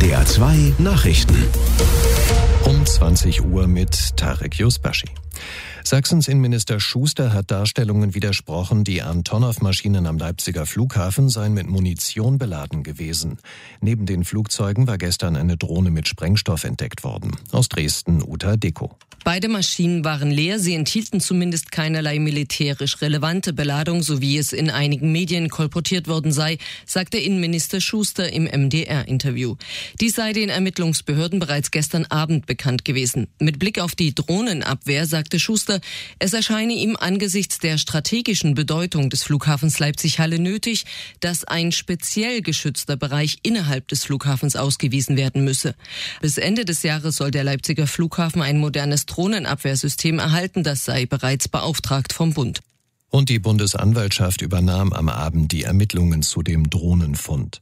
NDR 2 Nachrichten. Um 20 Uhr mit Tarek Yusbashi. Sachsens Innenminister Schuster hat Darstellungen widersprochen, die Antonov-Maschinen am Leipziger Flughafen seien mit Munition beladen gewesen. Neben den Flugzeugen war gestern eine Drohne mit Sprengstoff entdeckt worden. Aus Dresden Uta Deko. Beide Maschinen waren leer, sie enthielten zumindest keinerlei militärisch relevante Beladung, so wie es in einigen Medien kolportiert worden sei, sagte Innenminister Schuster im MDR-Interview. Dies sei den Ermittlungsbehörden bereits gestern Abend bekannt gewesen. Mit Blick auf die Drohnenabwehr sagte Schuster, es erscheine ihm angesichts der strategischen Bedeutung des Flughafens Leipzig-Halle nötig, dass ein speziell geschützter Bereich innerhalb des Flughafens ausgewiesen werden müsse. Bis Ende des Jahres soll der Leipziger Flughafen ein modernes Drohnenabwehrsystem erhalten, das sei bereits beauftragt vom Bund. Und die Bundesanwaltschaft übernahm am Abend die Ermittlungen zu dem Drohnenfund.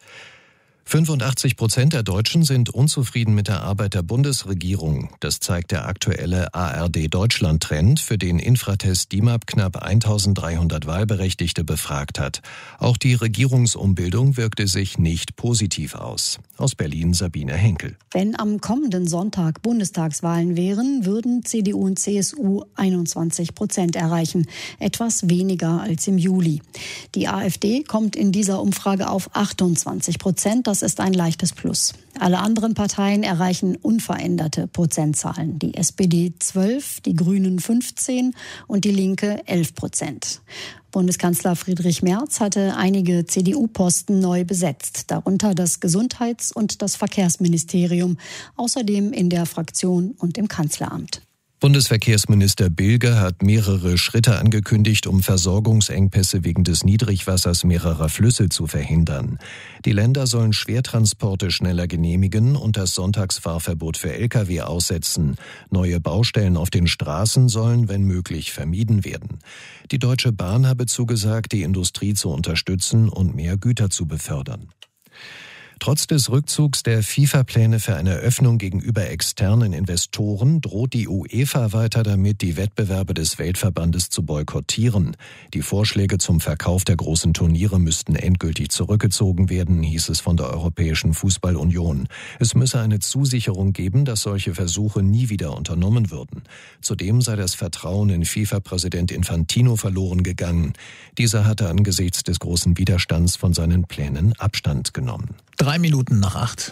85% der Deutschen sind unzufrieden mit der Arbeit der Bundesregierung. Das zeigt der aktuelle ARD-Deutschland-Trend, für den Infratest DIMAP knapp 1300 Wahlberechtigte befragt hat. Auch die Regierungsumbildung wirkte sich nicht positiv aus. Aus Berlin Sabine Henkel. Wenn am kommenden Sonntag Bundestagswahlen wären, würden CDU und CSU 21% erreichen. Etwas weniger als im Juli. Die AfD kommt in dieser Umfrage auf 28%. Das ist ein leichtes Plus. Alle anderen Parteien erreichen unveränderte Prozentzahlen. Die SPD 12, die Grünen 15 und die Linke 11%. Bundeskanzler Friedrich Merz hatte einige CDU-Posten neu besetzt, darunter das Gesundheits- und das Verkehrsministerium, außerdem in der Fraktion und im Kanzleramt. Bundesverkehrsminister Bilger hat mehrere Schritte angekündigt, um Versorgungsengpässe wegen des Niedrigwassers mehrerer Flüsse zu verhindern. Die Länder sollen Schwertransporte schneller genehmigen und das Sonntagsfahrverbot für Lkw aussetzen. Neue Baustellen auf den Straßen sollen, wenn möglich, vermieden werden. Die Deutsche Bahn habe zugesagt, die Industrie zu unterstützen und mehr Güter zu befördern. Trotz des Rückzugs der FIFA-Pläne für eine Öffnung gegenüber externen Investoren droht die UEFA weiter damit, die Wettbewerbe des Weltverbandes zu boykottieren. Die Vorschläge zum Verkauf der großen Turniere müssten endgültig zurückgezogen werden, hieß es von der Europäischen Fußballunion. Es müsse eine Zusicherung geben, dass solche Versuche nie wieder unternommen würden. Zudem sei das Vertrauen in FIFA-Präsident Infantino verloren gegangen. Dieser hatte angesichts des großen Widerstands von seinen Plänen Abstand genommen. 3 Minuten nach 8.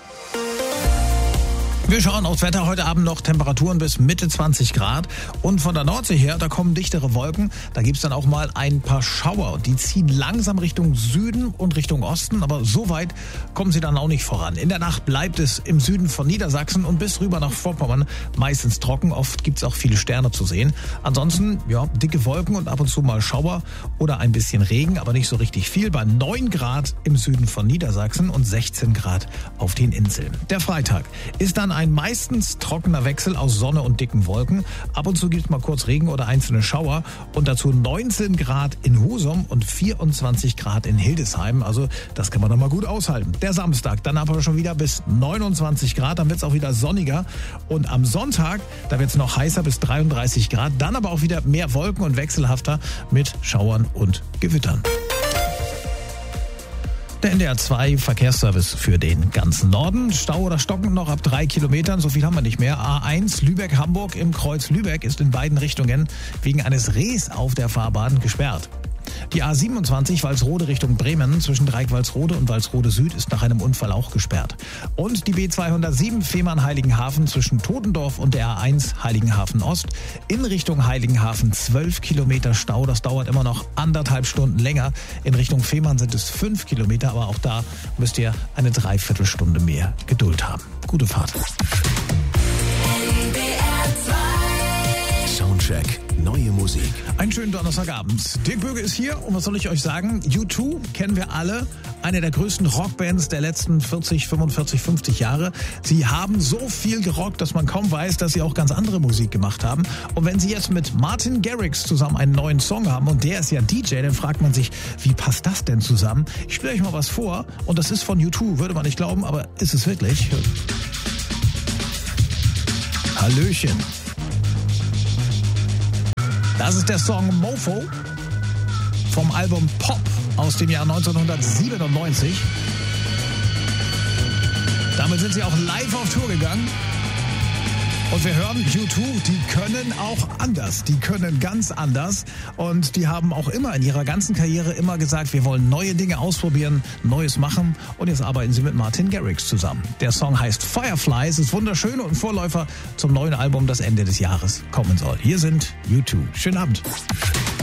Wir schauen aufs Wetter. Heute Abend noch Temperaturen bis Mitte 20 Grad. Und von der Nordsee her, da kommen dichtere Wolken. Da gibt's dann auch mal ein paar Schauer. Die ziehen langsam Richtung Süden und Richtung Osten. Aber so weit kommen sie dann auch nicht voran. In der Nacht bleibt es im Süden von Niedersachsen und bis rüber nach Vorpommern meistens trocken. Oft gibt's auch viele Sterne zu sehen. Ansonsten, ja, dicke Wolken und ab und zu mal Schauer oder ein bisschen Regen, aber nicht so richtig viel. Bei 9 Grad im Süden von Niedersachsen und 16 Grad auf den Inseln. Der Freitag ist dann ein meistens trockener Wechsel aus Sonne und dicken Wolken. Ab und zu gibt es mal kurz Regen oder einzelne Schauer. Und dazu 19 Grad in Husum und 24 Grad in Hildesheim. Also das kann man doch mal gut aushalten. Der Samstag, dann aber schon wieder bis 29 Grad. Dann wird es auch wieder sonniger. Und am Sonntag, da wird es noch heißer bis 33 Grad. Dann aber auch wieder mehr Wolken und wechselhafter mit Schauern und Gewittern. Der NDR 2 Verkehrsservice für den ganzen Norden. Stau oder Stocken noch ab 3 Kilometern, so viel haben wir nicht mehr. A1 Lübeck-Hamburg im Kreuz Lübeck ist in beiden Richtungen wegen eines Rehs auf der Fahrbahn gesperrt. Die A27 Walsrode Richtung Bremen zwischen Dreieck-Walsrode und Walsrode Süd ist nach einem Unfall auch gesperrt. Und die B207 Fehmarn-Heiligenhafen zwischen Totendorf und der A1 Heiligenhafen Ost in Richtung Heiligenhafen 12 Kilometer Stau. Das dauert immer noch 1,5 Stunden länger. In Richtung Fehmarn sind es 5 Kilometer, aber auch da müsst ihr eine Dreiviertelstunde mehr Geduld haben. Gute Fahrt. Soundcheck. Neue Musik. Einen schönen Donnerstagabend. Dirk Böge ist hier und was soll ich euch sagen? U2 kennen wir alle. Eine der größten Rockbands der letzten 40, 45, 50 Jahre. Sie haben so viel gerockt, dass man kaum weiß, dass sie auch ganz andere Musik gemacht haben. Und wenn sie jetzt mit Martin Garrix zusammen einen neuen Song haben und der ist ja DJ, dann fragt man sich, wie passt das denn zusammen? Ich spiele euch mal was vor und das ist von U2, würde man nicht glauben, aber ist es wirklich? Hallöchen. Das ist der Song Mofo vom Album Pop aus dem Jahr 1997. Damit Damit sind sie auch live auf Tour gegangen. Und wir hören, U2, die können auch anders. Die können ganz anders. Und die haben auch immer in ihrer ganzen Karriere immer gesagt, wir wollen neue Dinge ausprobieren, Neues machen. Und jetzt arbeiten sie mit Martin Garrix zusammen. Der Song heißt Firefly. Es ist wunderschön und ein Vorläufer zum neuen Album, das Ende des Jahres kommen soll. Hier sind U2. Schönen Abend.